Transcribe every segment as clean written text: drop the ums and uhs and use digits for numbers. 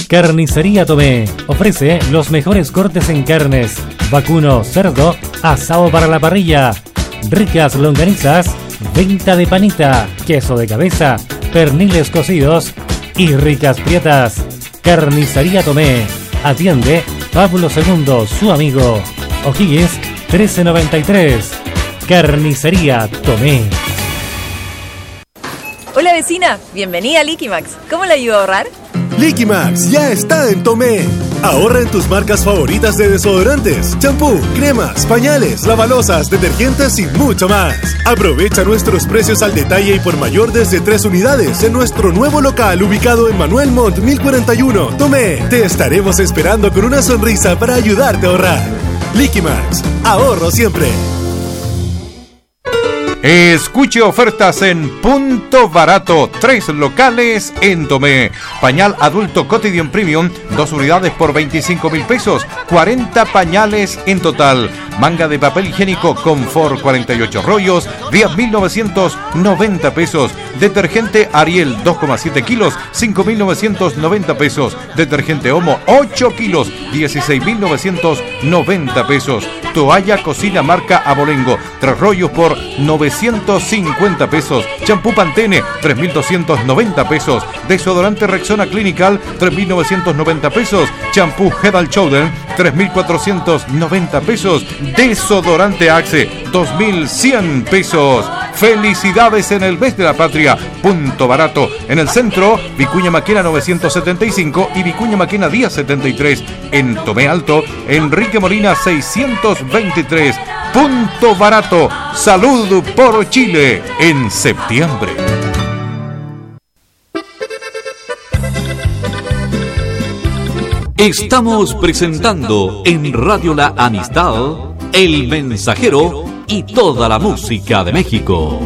Carnicería Tomé ofrece los mejores cortes en carnes, vacuno, cerdo, asado para la parrilla, ricas longanizas, venta de panita, queso de cabeza, perniles cocidos y ricas prietas. Carnicería Tomé. Atiende Pablo II, su amigo. O'Higgins 1393. Carnicería Tomé. Hola vecina, bienvenida a Liquimax. ¿Cómo le ayudo a ahorrar? Liquimax ya está en Tomé. Ahorra en tus marcas favoritas de desodorantes, champú, cremas, pañales, lavalosas, detergentes y mucho más. Aprovecha nuestros precios al detalle y por mayor desde 3 unidades en nuestro nuevo local ubicado en Manuel Montt 1041. Tomé, te estaremos esperando con una sonrisa para ayudarte a ahorrar. Liquimax, ahorro siempre. Escuche ofertas en Punto Barato. 3 locales en Tomé. Pañal adulto Cotidian Premium, 2 unidades por 25.000 pesos. 40 pañales en total. Manga de papel higiénico Confort 48 rollos, 10.990 pesos. Detergente Ariel 2,7 kilos, 5.990 pesos. Detergente Omo 8 kilos, 16.990 pesos. Toalla cocina marca Abolengo, 3 rollos por 950 pesos. Champú Pantene, 3.290 pesos. Desodorante Rexona Clinical, 3.990 pesos. Champú Head & Shoulder, 3.490 pesos. Desodorante Axe, 2.100 pesos. Felicidades en el mes de la patria. Punto Barato. En el centro, Vicuña Maquena 975 y Vicuña Maquena 1073. En Tomé Alto, Enrique Molina 623. Punto Barato. Salud por Chile en septiembre. Estamos presentando en Radio La Amistad, El Mensajero y toda la música de México.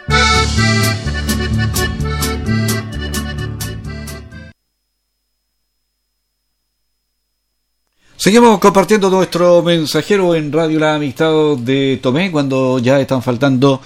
Seguimos compartiendo nuestro mensajero en Radio La Amistad de Tomé, cuando ya están faltando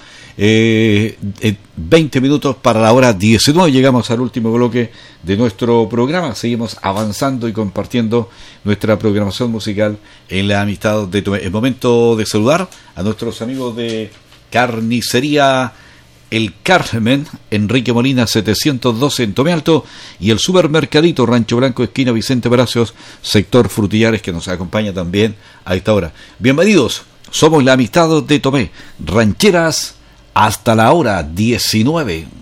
20 minutos para la hora 19. Llegamos al último bloque de nuestro programa. Seguimos avanzando y compartiendo nuestra programación musical en La Amistad de Tomé. Es momento de saludar a nuestros amigos de Carnicería El Carmen, Enrique Molina 712 en Tomé Alto, y el Supermercadito Rancho Blanco, esquina Vicente Palacios, sector Frutillares, que nos acompaña también a esta hora. Bienvenidos, somos La Amistad de Tomé, rancheras hasta la hora 19.